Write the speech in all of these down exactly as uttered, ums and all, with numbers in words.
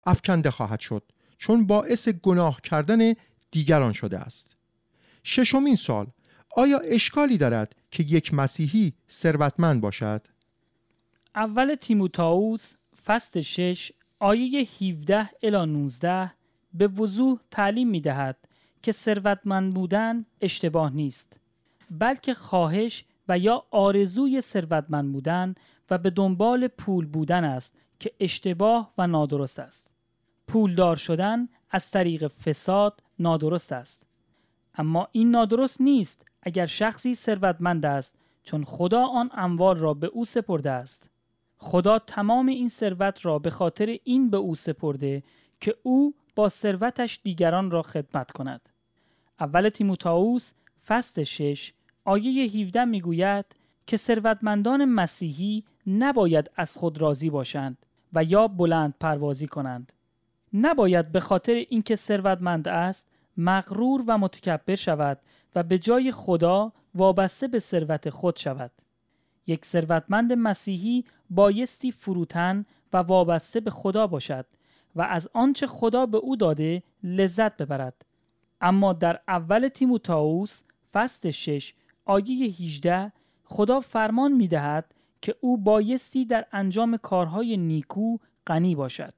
افکنده خواهد شد، چون باعث گناه کردن دیگران شده است. ششمین سوال: آیا اشکالی دارد که یک مسیحی ثروتمند باشد؟ اول تیموتائوس فصل شش آیه هفده الی نوزده به وضوح تعلیم می دهد که ثروتمند بودن اشتباه نیست، بلکه خواهش و یا آرزوی ثروتمند بودن و به دنبال پول بودن است که اشتباه و نادرست است. پولدار شدن از طریق فساد نادرست است. اما این نادرست نیست اگر شخصی ثروتمند است، چون خدا آن اموال را به او سپرده است. خدا تمام این ثروت را به خاطر این به او سپرده که او با ثروتش دیگران را خدمت کند. اول تیموتائوس فصل شش آیه هفده میگوید که ثروتمندان مسیحی نباید از خود راضی باشند و یا بلند پروازی کنند. نباید به خاطر اینکه ثروتمند است مغرور و متکبر شود و به جای خدا وابسته به ثروت خود شود. یک ثروتمند مسیحی بایستی فروتن و وابسته به خدا باشد و از آنچه خدا به او داده لذت ببرد. اما در اول تیموتائوس فصل شش آیه هجده خدا فرمان می دهد که او بایستی در انجام کارهای نیکو غنی باشد.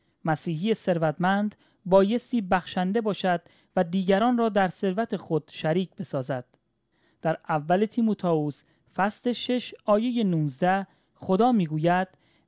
مسیحی ثروتمند بایستی بخشنده باشد و دیگران را در ثروت خود شریک بسازد. در اول تیموتائوس فصل شش آیه نوزده خدا میگوید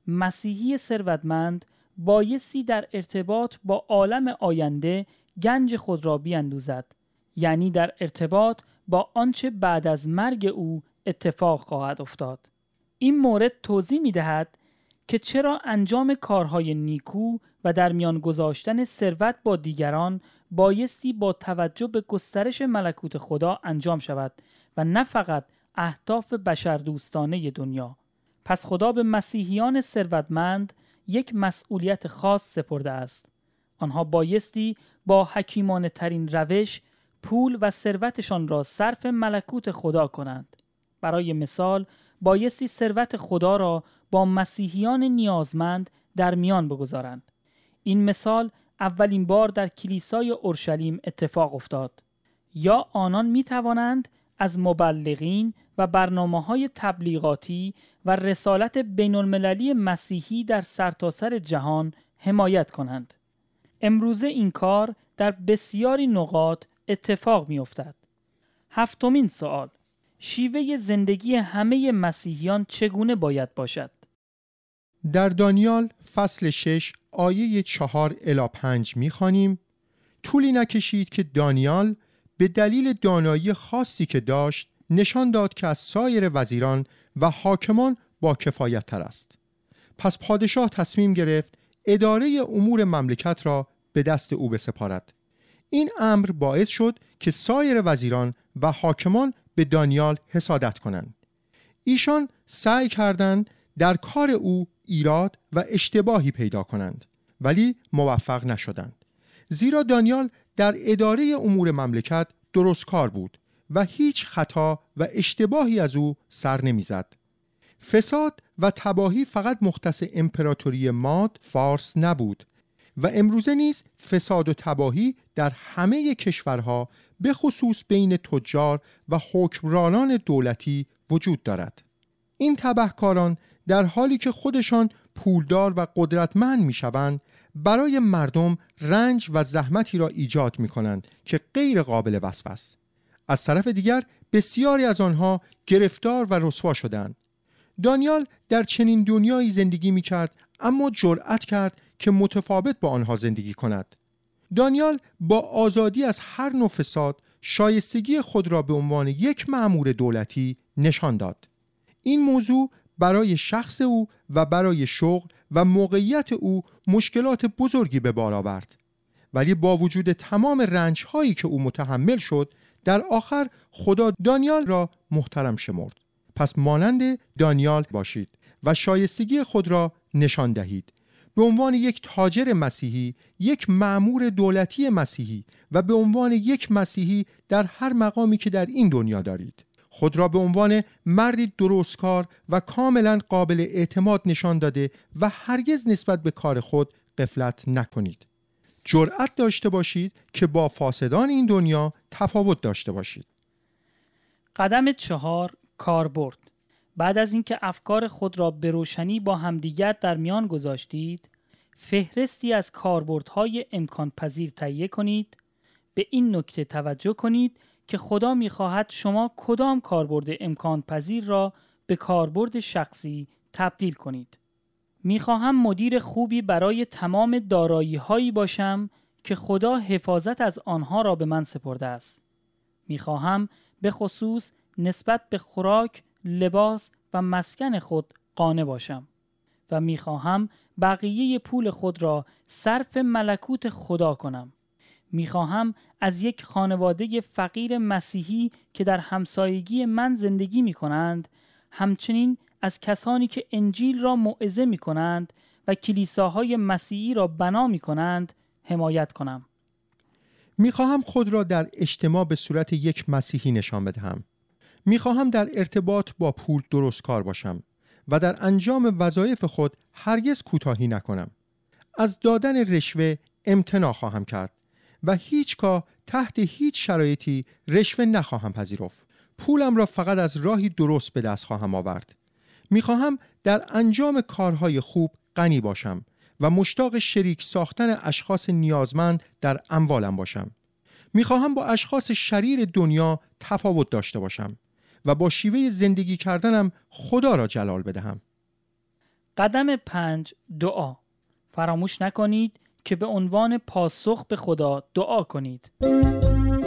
مسیحی ثروتمند بایستی در ارتباط با عالم آینده گنج خود را بیندوزد، یعنی در ارتباط با آنچه بعد از مرگ او اتفاق خواهد افتاد. این مورد توضیح می‌دهد که چرا انجام کارهای نیکو و در میان گذاشتن ثروت با دیگران بایستی با توجه به گسترش ملکوت خدا انجام شود و نه فقط اهداف بشردوستانه دنیا. پس خدا به مسیحیان ثروتمند یک مسئولیت خاص سپرده است. آنها بایستی با حکیمانه ترین روش پول و ثروتشان را صرف ملکوت خدا کنند. برای مثال بایستی ثروت خدا را با مسیحیان نیازمند در میان بگذارند. این مثال اولین بار در کلیسای اورشلیم اتفاق افتاد. یا آنان می توانند از مبلغین و برنامه‌های تبلیغاتی و رسالت بین‌المللی مسیحی در سرتاسر جهان حمایت کنند. امروزه این کار در بسیاری نقاط اتفاق می افتد. هفتمین سوال: شیوه زندگی همه مسیحیان چگونه باید باشد؟ در دانیال فصل شش آیه چهار الی پنج می خوانیم: طولی نکشید که دانیال به دلیل دانایی خاصی که داشت نشان داد که از سایر وزیران و حاکمان با کفایت تر است. پس پادشاه تصمیم گرفت اداره امور مملکت را به دست او بسپارد. این امر باعث شد که سایر وزیران و حاکمان به دانیال حسادت کنند. ایشان سعی کردند در کار او ایراد و اشتباهی پیدا کنند، ولی موفق نشدند، زیرا دانیال در اداره امور مملکت درست کار بود و هیچ خطا و اشتباهی از او سر نمیزد. فساد و تباهی فقط مختص امپراتوری ماد فارس نبود و امروزه نیز فساد و تباهی در همه کشورها به خصوص بین تجار و حکمرانان دولتی وجود دارد. این تبهکاران در حالی که خودشان پولدار و قدرتمند میشوند، برای مردم رنج و زحمتی را ایجاد میکنند که غیر قابل وصف است. از طرف دیگر بسیاری از آنها گرفتار و رسوا شدند. دانیال در چنین دنیایی زندگی میکرد، اما جرأت کرد که متفاوت با آنها زندگی کند. دانیال با آزادی از هر نوع فساد شایستگی خود را به عنوان یک مأمور دولتی نشان داد. این موضوع برای شخص او و برای شغل و موقعیت او مشکلات بزرگی به بار آورد، ولی با وجود تمام رنج هایی که او متحمل شد، در آخر خدا دانیال را محترم شمرد. پس مانند دانیال باشید و شایستگی خود را نشان دهید. به عنوان یک تاجر مسیحی، یک مأمور دولتی مسیحی و به عنوان یک مسیحی در هر مقامی که در این دنیا دارید، خود را به عنوان مردی درستکار و کاملا قابل اعتماد نشان داده و هرگز نسبت به کار خود غفلت نکنید. جرأت داشته باشید که با فاسدان این دنیا تفاوت داشته باشید. قدم چهار، کاربرد. بعد از اینکه افکار خود را به روشنی با همدیگر در میان گذاشتید، فهرستی از کاربردهای امکان پذیر تهیه کنید. به این نکته توجه کنید که خدا می‌خواهد شما کدام کاربرد امکان پذیر را به کاربرد شخصی تبدیل کنید. می‌خواهم مدیر خوبی برای تمام دارایی‌هایی باشم که خدا حفاظت از آنها را به من سپرده است. می‌خواهم به خصوص نسبت به خوراک، لباس و مسکن خود قانع باشم و می‌خواهم بقیه پول خود را صرف ملکوت خدا کنم. می‌خواهم از یک خانواده فقیر مسیحی که در همسایگی من زندگی می‌کنند، همچنین از کسانی که انجیل را موعظه می‌کنند و کلیساهای مسیحی را بنا می‌کنند حمایت کنم. می‌خواهم خود را در اجتماع به صورت یک مسیحی نشان بدهم. می‌خواهم در ارتباط با پول درست کار باشم و در انجام وظایف خود هرگز کوتاهی نکنم. از دادن رشوه امتناع خواهم کرد و هیچگاه تحت هیچ شرایطی رشوه نخواهم پذیرفت. پولم را فقط از راهی درست به دست خواهم آورد. می‌خواهم در انجام کارهای خوب غنی باشم و مشتاق شریک ساختن اشخاص نیازمند در اموالم باشم. می‌خواهم با اشخاص شریر دنیا تفاوت داشته باشم و با شیوه زندگی کردنم خدا را جلال بدهم. قدم پنج، دعا. فراموش نکنید که به عنوان پاسخ به خدا دعا کنید.